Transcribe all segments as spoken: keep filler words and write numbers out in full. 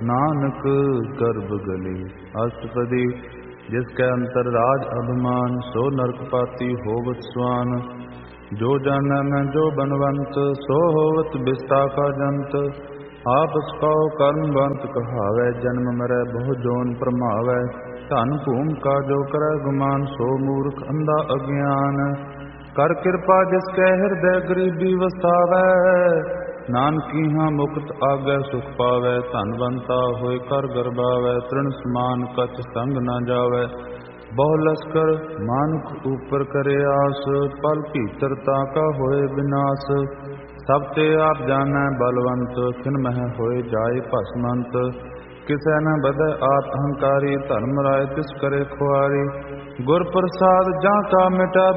नानक गर्भ गली। अष्टपदी। जिसके अंतर राज अभिमान, सो नरकपाती होवत स्वान। जो जानै न जो बनवंत, सो होवत बिस्ताका जंत। आपस कौ कर्मवंत कहावै, जन्म मरै बहु जोन प्रमावै। धन भूम का जो करै गुमान, सो मूर्ख अंधा अज्ञान। कर कृपा जिसके हृदय गरीबी वसावै, नानकी हाँ मुक्त आगे सुख पावै। धनवंता होय कर गरबावै, तृण समान कछ संग न जावै। बहु लश्कर मानुख ऊपर करे आस, पल भीतरता का होए विनाश। सब ते आप जानै बलवंत, खिन मह होए जाय भस्मंत। किसै न बधै आप अहंकारी, धर्म राय तिस करे खुआरी। गुर प्रसाद जाका मिटै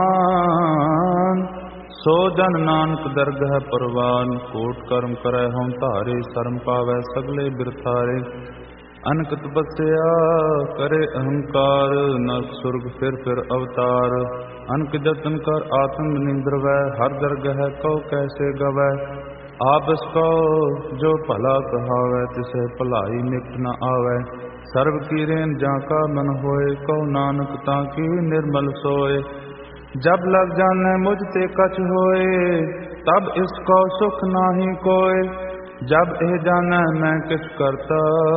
अभिमान, सो जन नानक दरगह परवान। कोट कर्म करै हम धारे, शर्म पावै सगले बिरथारे। अनक तपस्या करे अहंकार, नरक सुरग फिर फिर अवतार। अनक जतन कर आत्म निंद्रवै, हर दरगह कौ कैसे गवै। आपस कौ जो भला कहावै, तिसे भलाई निकट न आवै। सर्व की रेन जाका मन होए, कौ नानक ताकी निर्मल सोए। जब लग जाने मुझ ते कछ होए, तब इसको सुख नाही कोय। जब एह जानै मैं किस करता,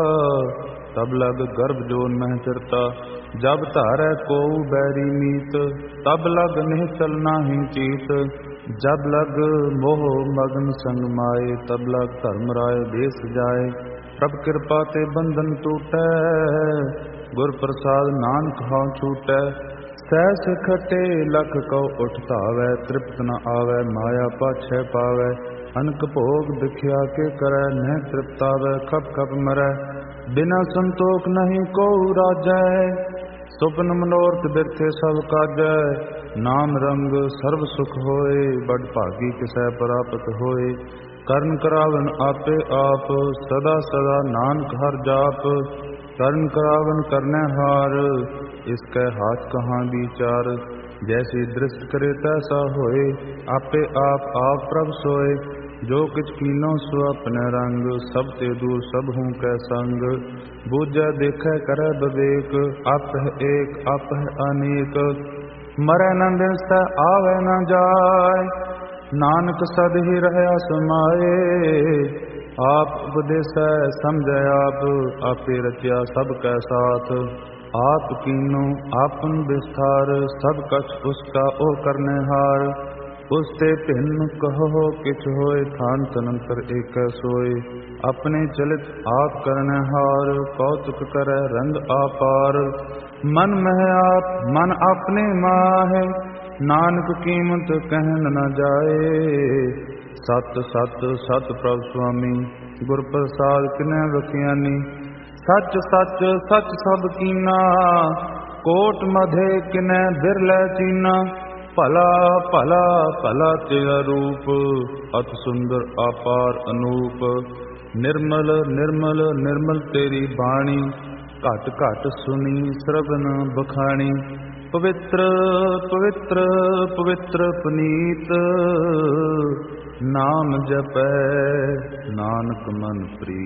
तब लग गर्भ जोन मह फिरता। जब धारै को बैरी मीत, तब लग निहचल नाही चीत। जब लग मोह मगन संग माए, तब लग धर्म राय देश जाए। प्रभ कृपा ते बंधन टूटै, गुर प्रसाद नानक हाँ छूटै। सहस खटे लख कौ उठ धावै, तृप्त न आवै माया पाछै पावै। अनक भोग दिखिया के करै, न तृप्तावै खप खप मरै। बिना संतोख नहीं को राजै, सुपन मनोरथ बिरथे सब काजै। नाम रंग सर्व सुख होए, बड़ भागी किसै प्राप्त होए। कर्ण करावन आपे आप, सदा सदा नानक हर जाप। कर्ण करावन करने हार, इसके हाथ कहाँ विचार। जैसी दृष्ट करे तैसा होए, आपे आप आप प्रभ सोए। जो किछ कीनो सो अपने रंग, सब ते दूर सब हूँ कै संग। बूझै देखै करै विवेक, आप है एक आप है अनेक। मरै न बिनसै आवे न जाय, नानक सद ही रहया समाए। आप उपदेसै समझै आप, आपे रचया सब कै साथ। आप कीनो आपन विस्तार, सब कछ उसका ओ करने हार। उसते भिन्न कहो किछ होए, थान तनंतर एक सोए। अपने चलित आप करने हार, कौतुक करे रंग आपार। मन मह आप मन अपने माहे, नानक कीमत कहन न जाए। सत सत सत प्रभ स्वामी, गुर प्रसाद किनै बखियानी। सच सच सच सब कीना, कोट मधे किनै बिरलै चीना। भला भला भला तेरा रूप, अति सुंदर अपार अनूप। निर्मल निर्मल निर्मल तेरी बाणी, घट घट सुनी श्रवण बखानी। पवित्र पवित्र पवित्र पुनीत, नाम जपै नानक मन प्रीत।